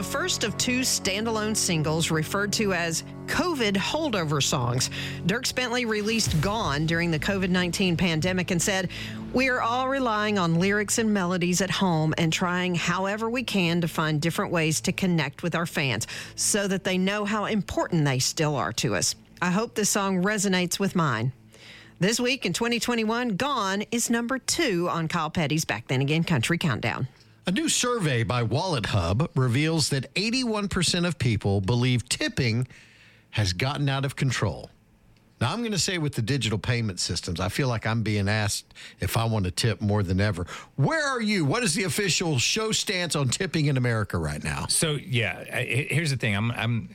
first of two standalone singles referred to as COVID holdover songs. Dierks Bentley released Gone during the COVID-19 pandemic and said, "We are all relying on lyrics and melodies at home and trying however we can to find different ways to connect with our fans so that they know how important they still are to us. I hope this song resonates with mine." This week in 2021, Gone is number 2 on Kyle Petty's Back Then Again Country Countdown. A new survey by Wallet Hub reveals that 81% of people believe tipping has gotten out of control. Now, I'm going to say with the digital payment systems, I feel like I'm being asked if I want to tip more than ever. Where are you? What is the official show stance on tipping in America right now? So, yeah, here's the thing. I'm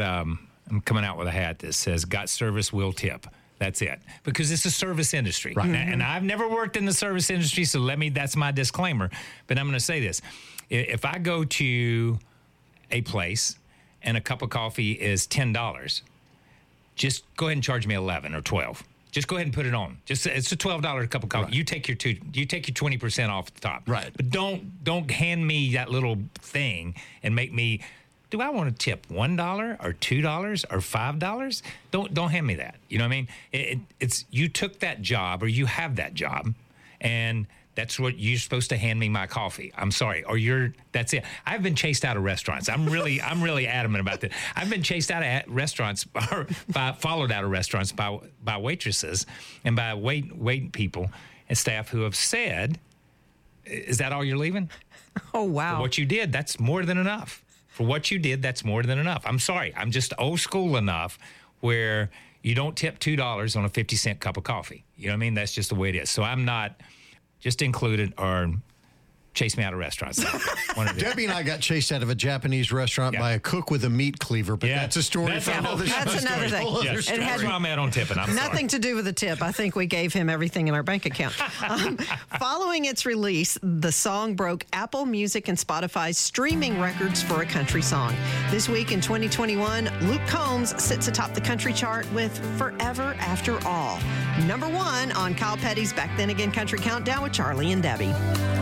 coming out with a hat that says, "Got service, will tip." That's it. Because it's a service industry. Right. And I've never worked in the service industry, so that's my disclaimer. But I'm going to say this. If I go to a place and a cup of coffee is $10, just go ahead and charge me $11 or $12. Just go ahead and put it on. It's a $12 cup of coffee. Right. You take your 20% off the top. Right. But don't hand me that little thing and make me, do I want to tip $1 or $2 or $5? Don't hand me that. You know what I mean? It's you took that job or you have that job, and that's what you're supposed to hand me my coffee. I'm sorry, that's it. I've been chased out of restaurants. I'm really adamant about that. I've been chased out of restaurants or followed out of restaurants by waitresses and by wait people and staff who have said, "Is that all you're leaving?" Oh, wow. For what you did, that's more than enough. For what you did, that's more than enough. I'm sorry. I'm just old school enough where you don't tip $2 on a 50-cent cup of coffee. You know what I mean? That's just the way it is. So I'm not just included or chase me out of restaurants. Debbie and I got chased out of a Japanese restaurant by a cook with a meat cleaver, but that's a story for another show. That's another thing. It had where I'm at on tipping. I'm nothing to do with the tip. I think we gave him everything in our bank account. Following its release, the song broke Apple Music and Spotify's streaming records for a country song. This week in 2021, Luke Combs sits atop the country chart with Forever After All. Number 1 on Kyle Petty's Back Then Again Country Countdown with Charlie and Debbie.